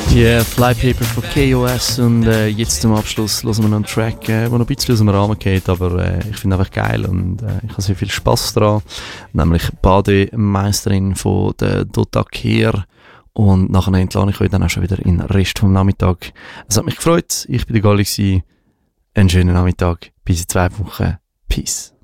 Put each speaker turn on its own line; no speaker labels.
Yeah, Flypaper von KOS und jetzt zum Abschluss hören wir noch einen Track, der noch ein bisschen aus dem Rahmen geht, aber ich finde einfach geil und ich habe sehr viel Spass daran, nämlich Bademeisterin von der Dota Kehr und nachher entlade ich euch dann auch schon wieder in den Rest vom Nachmittag. Es hat mich gefreut, ich bin der Galli, einen schönen Nachmittag, bis in 2 Wochen, Peace.